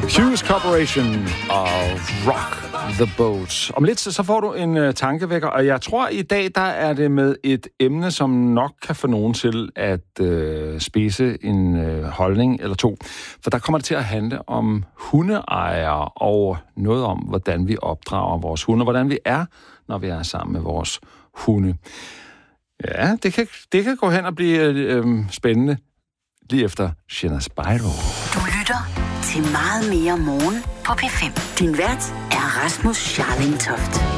Hughes Corporation og Rock the Boat. Om lidt så får du en tankevækker, og jeg tror i dag, der er det med et emne, som nok kan få nogen til at spise en holdning eller to. For der kommer det til at handle om hundeejere og noget om, hvordan vi opdrager vores hunde, og hvordan vi er, når vi er sammen med vores hunde. Ja, det kan gå hen og blive spændende lige efter Shinna Spyro. Du lytter til Meget mere morgen på P5. Din vært er Rasmus Scharling Toft.